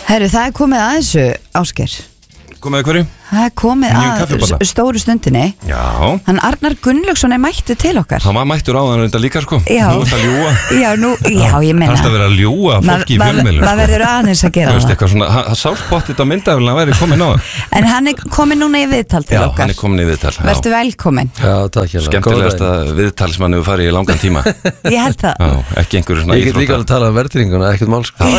Herru, það komið að þessu, Ásgeir. Komið að hverju? Það komið að stóru stundinni. Já. Hann Arnar Gunnlaugsson mættu til okkar. Hann var mættur á þann reynda líka sko. Já. Nú ert að ljúga. Já, ég meina. Það er að vera að ljúga fólki í fjölmiðlum. Það verður aðeins að gera það. Eitthvað svona, það sálspottit á myndafélina að væri komin á það. En hann komin núna í viðtal til okkar. Já, hann komin í viðtal. Vertu velkomin. Já, takk hjá það. Skemmtilegasta viðtal sem hann hefur farið í langan tíma. Ég held það. Já, ekki einhverju svona Ég get líka alveg talað verðtrygginguna, ekkert mál sko.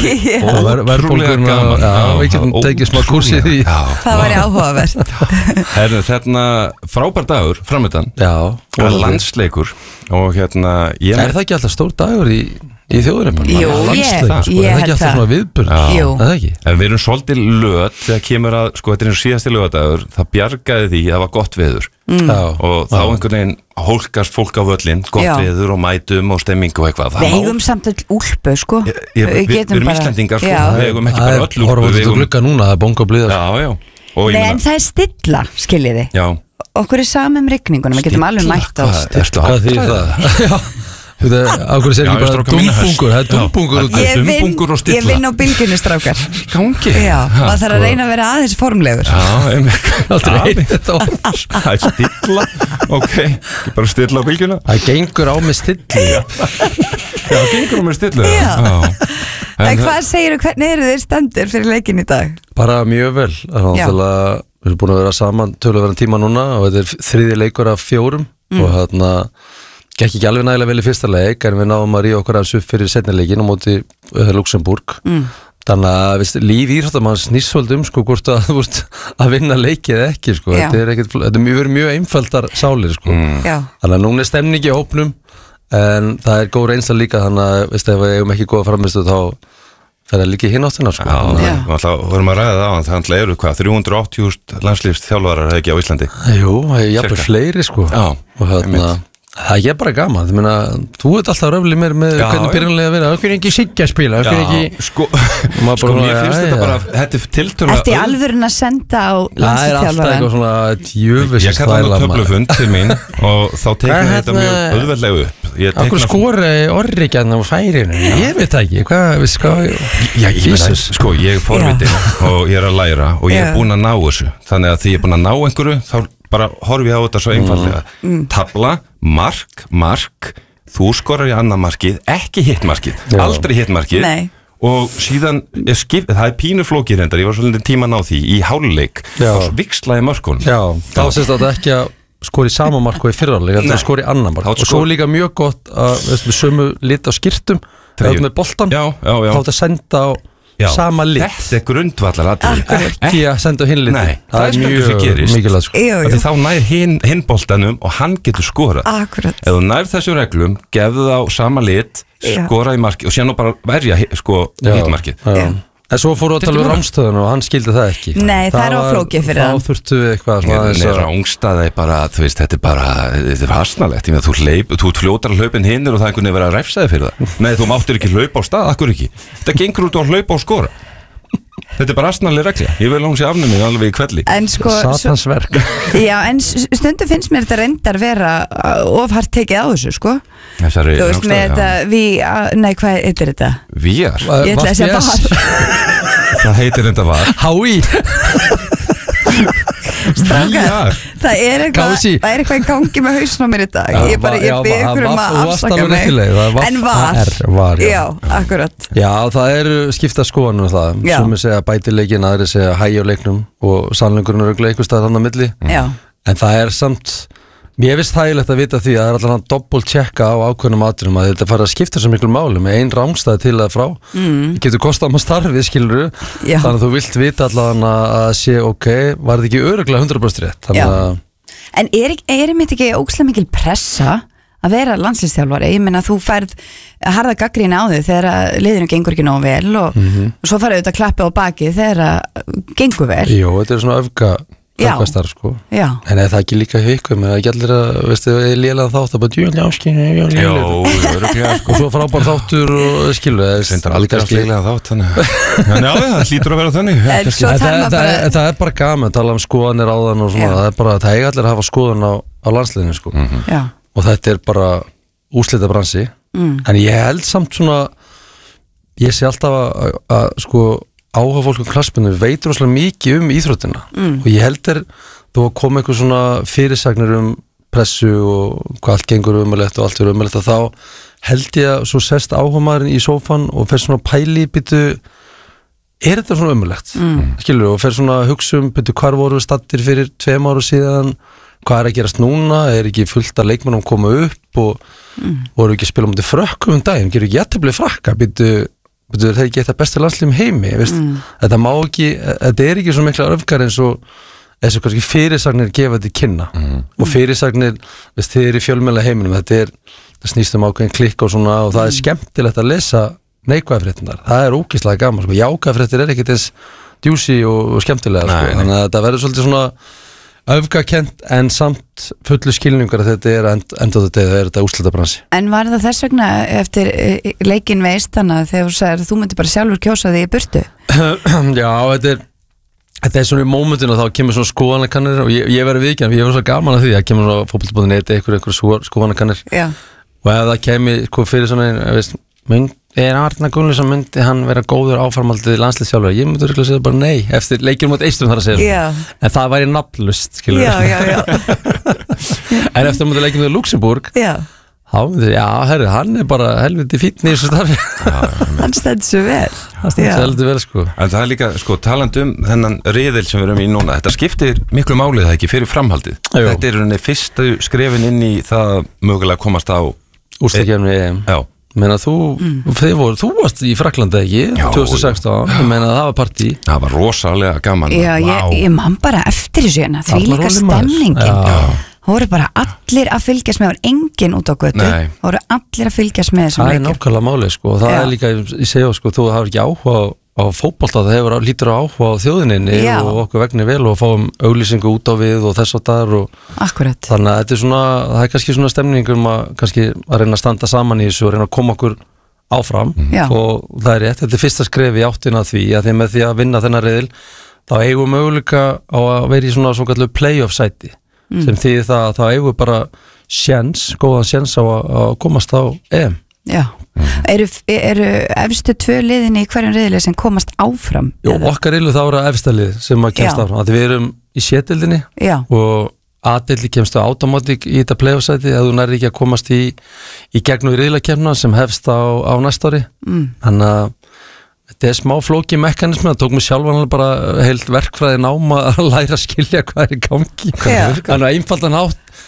Það væri áhugavert. Herðu, frábær dagur framöndan. Já. Landsleikur og Er það ekki alltaf stór dagur í þjóðinni? Jú, ég held það. Er það ekki alltaf svona viðburð? Jú. Er það ekki? En við erum svolítið löt þegar kemur að, sko, þetta er eins síðasti lögadagur, það bjargaði því að það var gott veður. Og þá einhvern veginn hólkast fólk á völlin, gott veður og mætum og stemming og eitthvað. Við eigum samt öll úlpu, sko. Við erum Íslendingar, sko. Við eigum ekki bara öll úlpu. Horfum við til glugga núna, það er bonga og blíða. Já. Nei, en það er stilla, skiljið þið. Já. Okkur er saman rigningunum, við getum alveg mætt á Hvað þýðir það? Já. Ákveður sér ekki bara dumbungur. Það er dumbungur út. Ég vinn á bylgjunni, strákar. Gangi. Já, maður þarf að reyna að vera aðeins formlegur. Aldrei heitt þetta orð. Það er stilla. Ok, ekki bara stilla á bylgjuna. Það gengur á með stilli. Já, gengur á með stilli. En hvað segirðu, hvernig eru þeir stendur fyrir leikinn í dag? Bara mjög vel. Við erum búin að vera saman töluverðan tíma núna og þetta er 3. leikur af 4 og þarna gekk ekki alveg nægilega vel í fyrsta leik en við náðum að ríða okkur aðeins upp fyrir seinni leikin á móti Luxemburg. Þannig að líf íþróttamanns snýst svolítið sko hvort að vinna leiki eða ekki sko. Þetta er mjög einfaldar sálir sko. Þannig að núna er stemningi í hópnum en það er góð reynsla líka þannig að ef við eigum ekki góða frammistu þá fer það líka í hináttina sko. Já, við vorum að ræða það á hann, það eru hvað 380.000 landslífsþjálfarar eða ekki á Íslandi. Jú, jafnvel fleiri sko. Já, og það er bara gaman, þú ert alltaf röflið mér með hvernig byrjanlega að vera, það fyrir ekki Siggi að spila, það fyrir ekki sko, mér finnst þetta bara, þetta er tiltölulega Ertu í alvörun að senda á landslífsþjálfaran? Það er alltaf eitthvað svona djöfisins Ég kalla hann á töflufund til mín og þá tekum við þetta mjög auðveldlega upp Akkur skori orri ekki að ná færinu, ég veit ekki, sko, ég er forvitin og ég er að læra og ég er búin að ná þessu, þannig að því ég er búin að ná einhverju, þá bara horfi á þetta svo einfallega tabla, mark þú skorar í annað markið ekki hittmarkið, aldrei hittmarkið og síðan það er pínuflókið reyndar, ég var svolítið tíma að ná því í hálfleik og vikslaði mörkunum þá sést þetta ekki að skori sama mark og í fyrraleg, þetta skori annan mark og svo líka mjög gott að við sömu lit á skirtum með boltan, þá þetta senda á sama lit. Þetta er grundvallar ekki að senda á hinlit. Það er mjög mikilvægt sko. Því þá nær hinn boltanum og hann getur skorað. Akkurat. Ef þú nær þessum reglum, gefðu þá sama lit, skora í marki og síðan bara verja hittmarkið. En svo fóru að tala um rángstöðun og hann skildi það ekki. Nei, það er áflókið fyrir það. Þá þurftu við eitthvað Nei, rángstæða er bara, þú veist, þetta er hasnalegt. Ég meina, þú fljótar að hlaupin hinnir og það er einhvern veginn verið að refsa þig fyrir það. Nei, þú máttir ekki hlaupa á stað, akkur ekki. Þetta gengur út á að hlaupa og skora. Þetta er bara hasnaleg regla. Ég vil hún sé afnumið alveg í kvelli. Satansverk. Já, en stundum finnst mér þetta reyndar vera ofhart tekið á þessu, sko. Þessari rángstæða, já. Þú veist með þetta, nei, hvað heitir þetta? VR? Ég ætla að segja var. Það heitir þetta var. HÍ. Strákar, það er eitthvað í gangi með hausn á mér í dag. Ég bið ykkur að afsaka mig. En var. Já, akkurat. Já, það eru skipta skoðanum það. Sumir segja bæti leikinn, aðrir segja hægi á leiknum og sannleikurinn er örugglega einhvers staðar þarna á milli. En það er samt mér finnst þægilegt að vita því að það er alltaf hann doppeltjekka á ákveðnum atriðum að þetta fara að skipta svo miklu máli með ein rángstæð til að frá getur kostað maður starfið, skilurðu þannig að þú vilt vita allavega að sé ok, var þetta ekki örugglega 100% rétt En er mitt ekki ógeðslega mikil pressa að vera landsliðsþjálfari? Ég meina þú færð harða gagnrýni á þig þegar liðinu gengur ekki nógu vel og svo farið auðvitað klappi á baki þegar gengur vel. Jú, þetta er svona starf, sko. En er það ekki líka hjá ykkur með að ekki allir að, veistu, lélega þátt að bara djúlega áskynni og svo frábær þáttur og skilu það er aldrei að lélega þátt þannig að það hlýtur að vera þannig það er bara gaman að tala um skoðanir áðan og svona, það eiga allir að hafa skoðan á landsliðinu, sko og þetta er bara úrslita bransi en ég held samt svona ég sé alltaf að sko áhuga fólk knattspyrnu veit rosalega mikið íþróttina og ég held þú að koma eitthvað svona fyrirsagnir pressu og hvað allt gengur umöðlegt og allt umöðlegt og þá held ég að svo sest áhuga maðurinn í sófan og fer svona pæli býtu þetta svona umöðlegt skilur og fer svona hugsa býtu hvar voru við stattir fyrir 2 ára síðan hvað að gerast núna, ekki fullt að leikmennum koma upp og voru ekki að spila mútið Frökkum daginn, gerur ekki jættibli Frakka býtu það ekki eitt af bestu landslíðum heimi þetta má ekki, þetta ekki svo mikla öfgar eins og þessu kannski fyrirsagnir gefa þetta í kynna og fyrirsagnir, þið í fjölmiðla heiminum það snýst ákveðin klikk og svona og það skemmtilegt að lesa neikvæðafréttirnar, það ógeðslega gaman sko. Jákvæðafréttir ekkert eins djúsi og skemmtilega sko. Þannig að þetta verður svolítið svona öfgakent en samt fullu skilningar að þetta enda þetta þetta úrslitabransi. En var það þess vegna eftir leikinn við Eistana þegar þú sagðir að þú myndir bara sjálfur kjósa þig í burtu? Já, þetta svona í mómentinu og þá kemur svona skoðanakannir og ég verður viðkjörn, ég var svo gaman að því að kemur svona fótbolti.net einhver skoðanakannir og ef það kemur fyrir svona Arna Gunnlaugsson myndi hann vera góður áframhaldið landslið ég myndi að segja bara nei eftir leikjum mot Eistrum þar að segja en það væri nafnlust en eftir að leikjum við Luxemburg þá myndi hann bara helviti fínn í þessu starfi hann stendur svo vel sko. En það líka talandi þennan riðil sem við erum í núna þetta skiptir miklu málið það ekki fyrir framhaldið þetta rauninni fyrstu skrefin inn í það mögulega komast á úrslitakefni EM Meina þú varst í Fraklandi ekki 2016, ég meina það var partí það var rosalega gaman ég man bara eftir þessu því líka stemningin það voru bara allir að fylgjast með enginn út á götu, það voru allir að fylgjast með þessum leikjum það nákvæmlega málið sko, og það líka, ég segja þú hafur ekki áhuga á fótbolta, það hefur lítur á áhuga á þjóðinni og okkur vegni vel og fáum auglýsingu út á við og þess og þar Akkurat. Þannig að þetta svona, það kannski svona stemning að reyna að standa saman í þessu og reyna að koma okkur áfram og það rétt, þetta fyrsta skref í áttina því að með því að vinna þennan riðil þá eigum möguleika á að vera í svona kallu playoff sæti sem því það þá eigum bara góðan séns á að komast á EM Eru efstu 2 liðin í hverjum riðli sem komast áfram? Jú, okkar riðlu þá eru efsta lið sem að kemst áfram, því við erum í C-deildinni og A-deildi kemstu automatic í þetta playoff-sæti ef þú nærði ekki að komast í gegnum riðlakefna sem hefst á næsta ári þannig að þetta smá flóki mekanismi, það tók mig sjálfan bara heilt verkfræði náma að læra að skilja hvað í gangi þannig að einfaldan hátt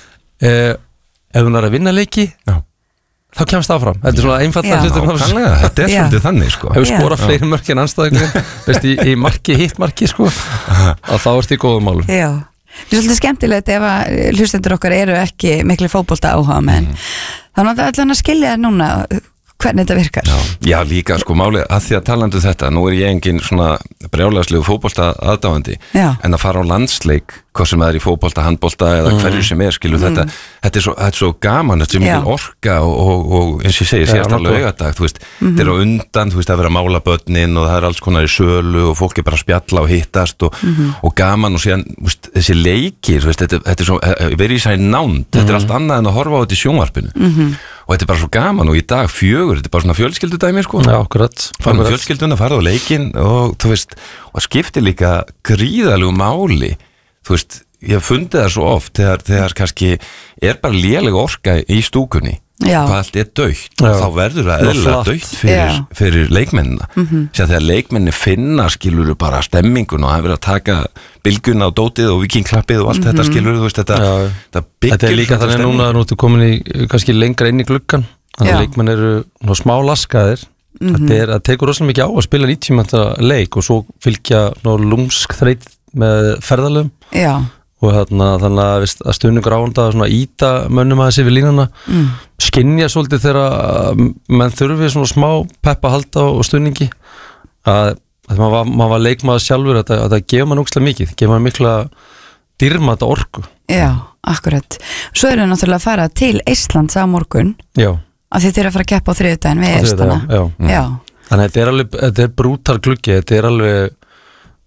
ef þú nærði að vinna leiki þá kemst áfram, þetta svona einfaldan þetta svolítið þannig sko ef við skora fleiri mörk en anstæðingur í marki, hitt marki sko að þá ertu í góðum málum það er svolítið skemmtilegt ef að hlustendur okkar eru ekki miklu fótbolta áhuga menn þannig að það er allan að skilja núna hvernig þetta virkar Já, líka sko málið að því að talandi þetta nú ég engin svona brjálæðslegu fótbolta aðdáandi en að fara á landsleik hvað sem það í fótbolta, handbolta eða hverju sem skilu þetta er svo gaman þetta er mikil orka og eins og ég segi sérst alveg augadag þetta er á undan, það er að mála börnin og það er alls konar í sölu og fólk er bara að spjalla og hittast og gaman og síðan þessi leikir þetta er svo, verið í sæði nánd þetta er allt annað en að horfa á þetta í sjónvarpinu og þetta er bara svo gaman og í dag 4 þetta er bara svona fjölskyldudæmi sko fara með fjölskylduna, fara á leikinn og þú veist, og skiptir líka gríðalegu máli þú veist, ég hef fundið það svo oft þegar kannski er bara léleg orka í stúkunni hvað allt er dautt og þá verður það eðlilega dautt fyrir leikmennina sér þegar leikmenni finna skilur bara stemmingun og það verður að taka bylguna á dótið og vikingklappið og allt þetta skilur þú veist þetta byggir þetta er líka þannig núna nú ertu komin í kannski lengra inn í gluggan þannig að leikmenn eru smá laskaðir það tekur rosalega mikið á að spila 90 mínútna leik og svo fylgja lúmsk þreyt með ferðalöfum og þannig að stuðningur ánda að íta mönnum að þessi við línuna skynja svolítið þegar menn þurfi svona smá peppa halda og stuðningi að maður var leikmaður sjálfur að það gefa mann ógeðslega mikið, gefa mann mikla dýrmæta orku Akkurat, svo erum við náttúrulega að fara til Eistlands á morgun af því þeir eru að fara að keppa á þriðjudaginn við Eistana þannig að þetta er brútal gluggi, þetta er alveg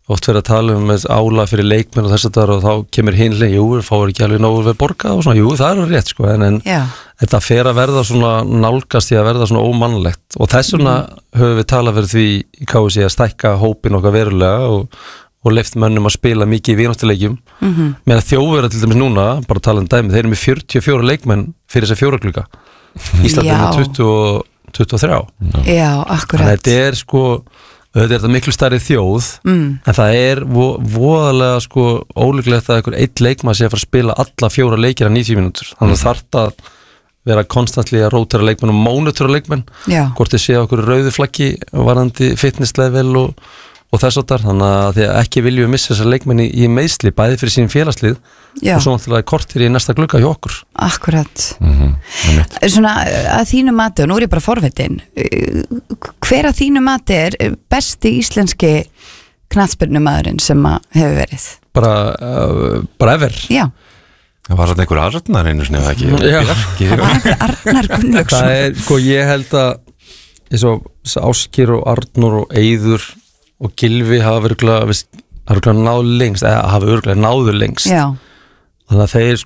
oft verið að tala ála fyrir leikmenn og þess að og þá kemur hinlega, jú, fáir ekki alveg nógu við borgað og svona, jú, það rétt sko, en þetta fer að verða svona nálgast í að verða svona ómannlegt og þess vegna höfum við talað fyrir því í KSÍ að stækka hópin okkar verulega og leyft mönnum að spila mikið í vináttuleikjum meðan Þjóðverjar til dæmis núna, bara tala dæmi, þeir eru með 44 leikmenn fyrir þess að 4 klukka Íslandi með 23 Já, akkurat þetta sko þetta er miklu stærri þjóð en það voðalega sko ólíklegt að einhver eitt leikmaður sé að fara að spila alla 4 leikir að 90 mínútur þannig að þarf að vera konstantli að rótera leikmenn og mónitora leikmenn hvort þið séu okkur rauðu flaggi varandi fitness level og þess að þannig að því að ekki viljum við missa þessar leikmenn í meiðsli bæði fyrir sín félagslið og svo náttúrulega kortir í næsta glugga hjá okkur Akkurat Svona að þínu mati og nú er ég bara forvitin hver að þínu mati er besti íslenski knattspyrnumaðurinn sem hefur verið? Bara ever? Já Það var þetta einhver Arnar einu sinni eða ekki? Það var einhver Arnar Gunnlaugsson Það er, sko ég held að eins og Áskir og Arnur og Eiður og Gylfi hafa örgulega náðu lengst eða hafa örgulega náðu lengst þannig að þeir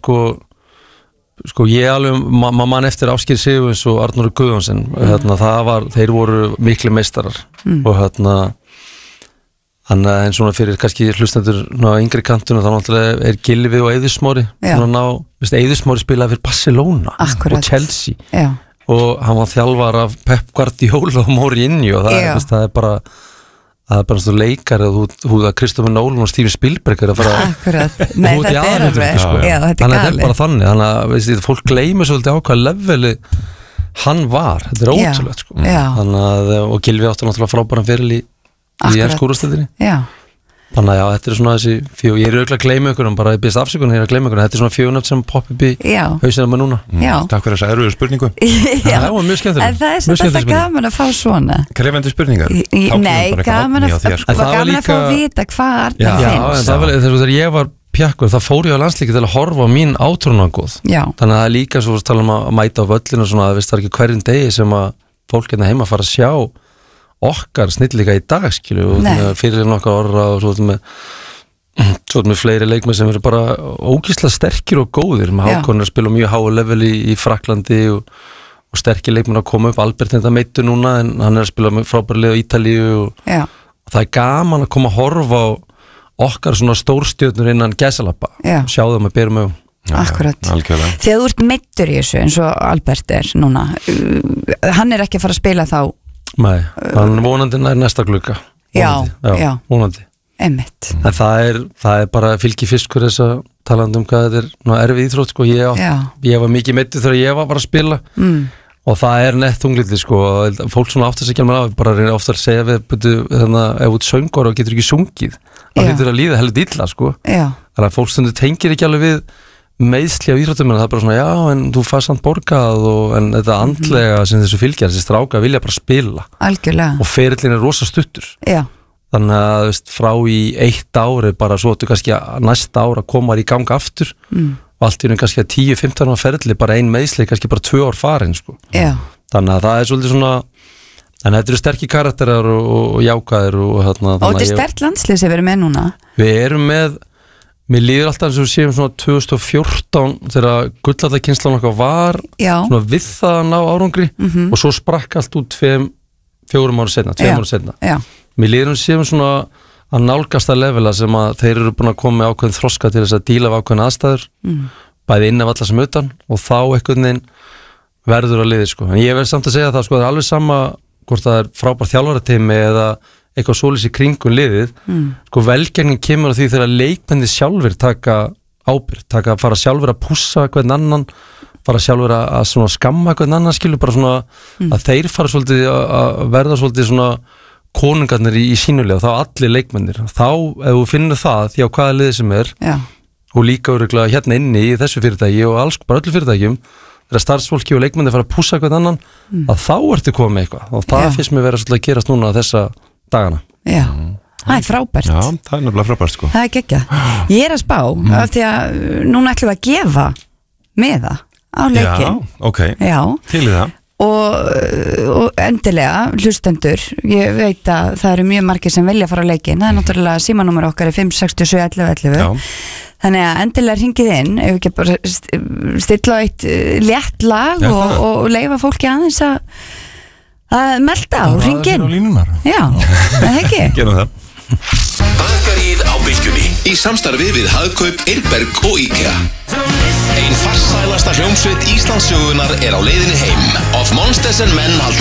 sko ég alveg mann eftir Áskir Sigurvins og Arnur Guðjónsson þeir voru miklu meistarar og þannig að en svona fyrir kannski hlustendur yngri kantuna þá náttúrulega er Gylfi og Eiður Smári Eiður Smári spilaði fyrir Barcelona og Chelsea og hann var þjálfar af Pep Guardiola og Mourinho og það er bara svona leikar þú að Kristoffer Nolan og Steven Spielberg er að fara Nei, þetta er alveg þetta er þetta er bara þannig þannig að fólk gleymir svolítið á hvað leveli hann var þetta er ótrúlegt sko og Gylfi átti náttúrulega frábæran feril í ennskúrastöldinni þannig að þetta er svona þessi ég er auðvitað að gleyma ykkur bara ég byrst afsökun þetta er svona 4 nöfn sem popp upp í hausina með núna Takk fyrir þessa erfiðu spurningu Það var mjög skemmtileg En það er svolítið gaman að fá svona Krefandi spurningar Nei, gaman að fá að vita hvað Arnar finnst Þegar ég var pjakkur þá fór ég á landslíki til að horfa á mín átrúnangóð þannig að það er líka svo að tala að mæta á völlinu og svona það er ekki hverjum degi sem að fólk hérna heima fara að sjá okkar snillíka í dag skilu og fyrirlegin okkar orra og svo með fleiri leikmenn sem eru bara ógeðslega sterkir og góðir með Hákon að spila mjög háu level í Fraklandi og sterkir leikmenn að koma upp Albert þetta meittu núna en hann er að spila frábærlega á Ítalíu og það er gaman að koma að horfa á okkar svona stórstjörnur innan gæsalappa og sjá það með berum augum Akkurat Þegar þú ert meittur í þessu eins og Albert er núna hann er ekki að fara að spila þá Nei, hann vonandi nær næsta glugga vonandi Einmitt En það er bara fylgi fiskur þess að talandi hvað þetta er erfið íþrótt sko. Ég var mikið meiddur þegar ég var bara að spila og það er nett þunglindi sko. Fólk svona átt að segja mér bara reyna ofta að segja við þannig að ef þú ert söngvar og getur ekki sungið það getur að líða heldur illa sko. Þannig að fólk stundu tengir ekki alveg við meiðsli af íþróttum en það er bara svona en þú fær samt borgað en þetta andlega sem þessu fylgjar þessi stráka vilja bara spila Algjörlega. Og ferillin er rosa stuttur þannig að frá í 1 ári bara svo þú kannski næsta ára koma í gang aftur og allt í raun kannski að 10-15 ára ferli bara ein meiðsli kannski bara 2 ár farin sko. Þannig að það er svolítið svona en þetta eru sterkir karakterar og jákvæðir og þetta er sterkt landslið sem við erum með núna Við erum með Mér líður alltaf eins og við séum svona 2014 þegar gullaldakynslaun okkar var svona við það að ná árangri og svo sprakk allt út 2 ára setna Mér líður við séum svona að nálgast að levela sem að þeir eru búin að koma með ákveðin þroska til þess að díla af ákveðin aðstæður bæði inn af alla sem utan og þá einhvern veginn verður að liði sko. En ég verð samt að segja það sko, það er alveg sama hvort það er frábær þjálfarateimi eða eitthvað svoleiðis í kringum liðið sko velgengnin kemur á því þegar leikmennir sjálfur taka ábyrgð fara sjálfur að pússa hvern annan fara sjálfur að svona skamma hvern annan skilur bara svona að þeir fara svolítið að verða svolítið svona konungarnir í sínulega þá allir leikmennir þá ef þú finnur það því á hvaða liðið sem er og líka öruglega hérna inni í þessu fyrirtæki og alls bara öllu fyrirtækjum þegar starfsfólki og leikmennir fara að pússa hvern annan að þá ertu komið eitthvað og það finnst mér vera svolítið að gerast núna þessa dagana það er frábært það er nefnilega frábært sko. Það er geggjað Ég er að spá af því að núna ætlum við að gefa með það á leikin til í það og endilega hlustendur, ég veit að það eru mjög margir sem vilja fara á leikinn, það er náttúrulega símanúmer okkar er 567 1111 þannig að endilega hringið inn ef við ekki bara stilla eitt létt lag og leyfa fólki aðeins að melda og hringin já, það ekki gerum það Bakaríð á Bylgjunni í samstarfi við Hagkaup, Eirberg og IKEA. Ein farsælasta hljómsveit Íslandssögunar er á leiðinni heim. Of Monsters and Men halda